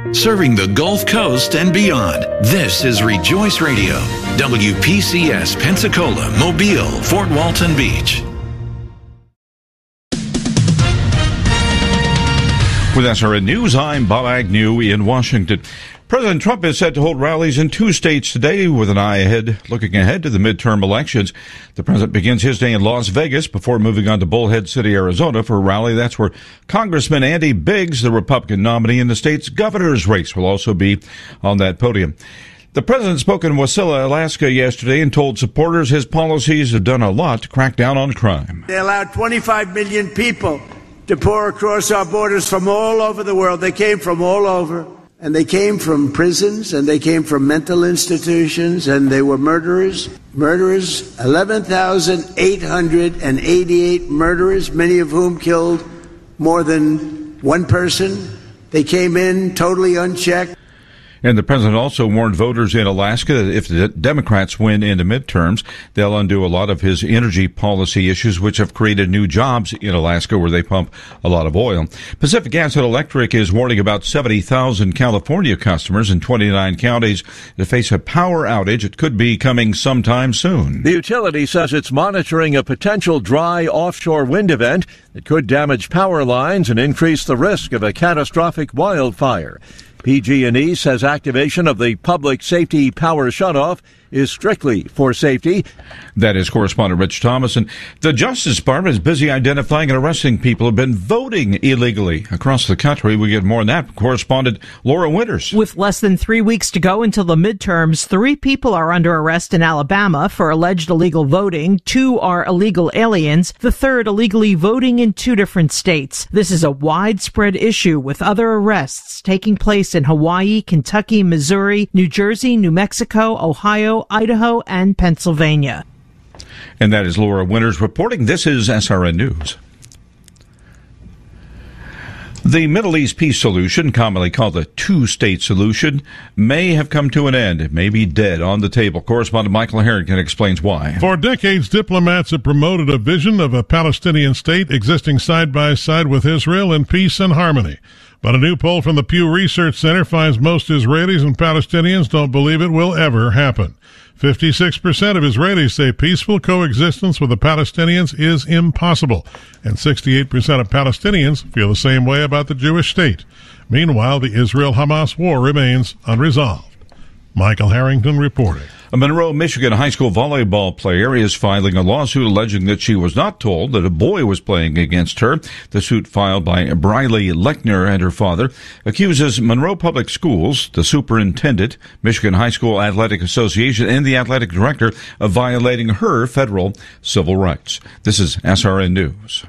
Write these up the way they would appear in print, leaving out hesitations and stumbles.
Serving the Gulf Coast and beyond, this is Rejoice Radio, WPCS, Pensacola, Mobile, Fort Walton Beach. With SRN News, I'm Bob Agnew in Washington. President Trump is set to hold rallies in 2 states today with an eye ahead, looking ahead to the midterm elections. The president begins his day in Las Vegas before moving on to Bullhead City, Arizona for a rally. That's where Congressman Andy Biggs, the Republican nominee in the state's governor's race, will also be on that podium. The president spoke in Wasilla, Alaska yesterday and told supporters his policies have done a lot to crack down on crime. They allowed 25 million people to pour across our borders from all over the world. They came from all over. And they came from prisons, and they came from mental institutions, and they were murderers. 11,888 murderers, many of whom killed more than one person. They came in totally unchecked. And the president also warned voters in Alaska that if the Democrats win in the midterms, they'll undo a lot of his energy policy issues, which have created new jobs in Alaska where they pump a lot of oil. Pacific Gas and Electric is warning about 70,000 California customers in 29 counties to face a power outage. It could be coming sometime soon. The utility says it's monitoring a potential dry offshore wind event that could damage power lines and increase the risk of a catastrophic wildfire. PG&E says activation of the public safety power shutoff is strictly for safety. That is correspondent Rich Thomas. And the Justice Department is busy identifying and arresting people who have been voting illegally across the country. We get more on that from correspondent Laura Winters. With less than 3 weeks to go until the midterms, 3 people are under arrest in Alabama for alleged illegal voting. 2 are illegal aliens. The third illegally voting in 2 different states. This is a widespread issue with other arrests taking place in Hawaii, Kentucky, Missouri, New Jersey, New Mexico, Ohio, Idaho, and Pennsylvania. And that is Laura Winters reporting. This is SRN News. The Middle East peace solution, commonly called the 2-state solution, may have come to an end. It may be dead on the table. Correspondent Michael Harrington explains why. For decades, diplomats have promoted a vision of a Palestinian state existing side by side with Israel in peace and harmony. But a new poll from the Pew Research Center finds most Israelis and Palestinians don't believe it will ever happen. 56% of Israelis say peaceful coexistence with the Palestinians is impossible, and 68% of Palestinians feel the same way about the Jewish state. Meanwhile, the Israel-Hamas war remains unresolved. Michael Harrington reporting. A Monroe, Michigan high school volleyball player is filing a lawsuit alleging that she was not told that a boy was playing against her. The suit filed by Briley Lechner and her father accuses Monroe Public Schools, the superintendent, Michigan High School Athletic Association, and the athletic director of violating her federal civil rights. This is SRN News.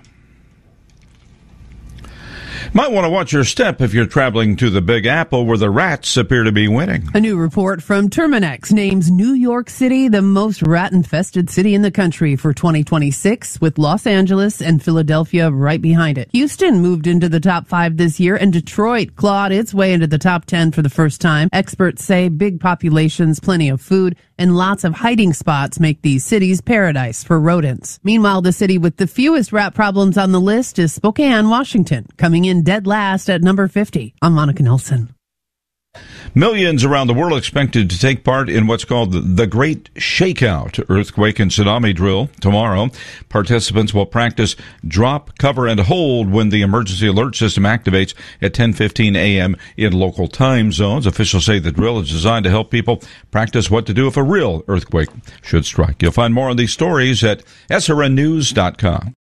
Might want to watch your step if you're traveling to the Big Apple, where the rats appear to be winning. A new report from Terminex names New York City the most rat-infested city in the country for 2026, with Los Angeles and Philadelphia right behind it. Houston moved into the top 5 this year, and Detroit clawed its way into the top 10 for the first time. Experts say big populations, plenty of food, and lots of hiding spots make these cities paradise for rodents. Meanwhile, the city with the fewest rat problems on the list is Spokane, Washington, coming in dead last at number 50. I'm Monica Nelson. Millions around the world expected to take part in what's called the Great Shakeout earthquake and tsunami drill tomorrow. Participants will practice drop, cover, and hold when the emergency alert system activates at 10:15 a.m. in local time zones. Officials say the drill is designed to help people practice what to do if a real earthquake should strike. You'll find more on these stories at srnnews.com.